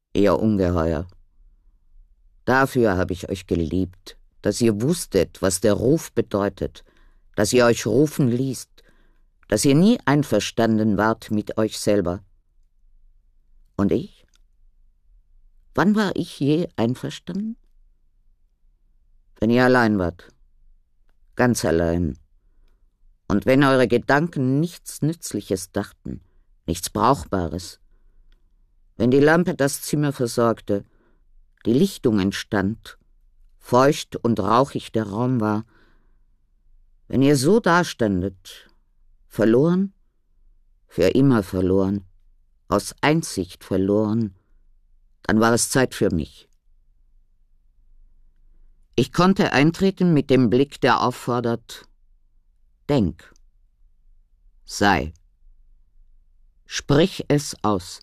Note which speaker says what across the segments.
Speaker 1: Ihr Ungeheuer. Dafür habe ich euch geliebt, dass ihr wusstet, was der Ruf bedeutet, dass ihr euch rufen ließt, dass ihr nie einverstanden wart mit euch selber. Und ich? Wann war ich je einverstanden? Wenn ihr allein wart, ganz allein, und wenn eure Gedanken nichts Nützliches dachten, nichts Brauchbares, wenn die Lampe das Zimmer versorgte, die Lichtung entstand, feucht und rauchig der Raum war, wenn ihr so dastandet, verloren, für immer verloren, aus Einsicht verloren, dann war es Zeit für mich. Ich konnte eintreten mit dem Blick, der auffordert: Denk, sei, sprich es aus.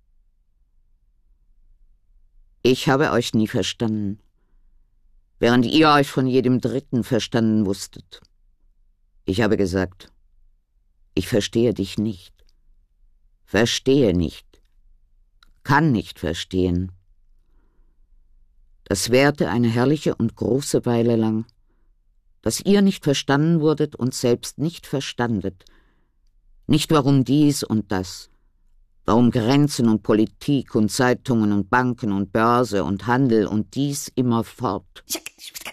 Speaker 1: Ich habe euch nie verstanden, während ihr euch von jedem Dritten verstanden wusstet. Ich habe gesagt: Ich verstehe dich nicht, verstehe nicht, kann nicht verstehen. Das währte eine herrliche und große Weile lang, dass ihr nicht verstanden wurdet und selbst nicht verstandet, nicht warum dies und das, warum Grenzen und Politik und Zeitungen und Banken und Börse und Handel und dies immerfort.